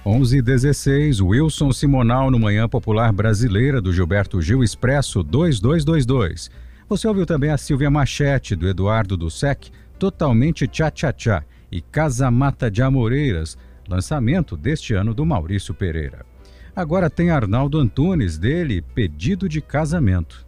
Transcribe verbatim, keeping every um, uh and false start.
onze e dezesseis, Wilson Simonal no Manhã Popular Brasileira, do Gilberto Gil Expresso dois dois dois dois. Você ouviu também a Silvia Machete, do Eduardo Dussek, Totalmente Tchá-Tchá-Tchá, e Casa Mata de Amoreiras, lançamento deste ano do Maurício Pereira. Agora tem Arnaldo Antunes, dele, Pedido de Casamento.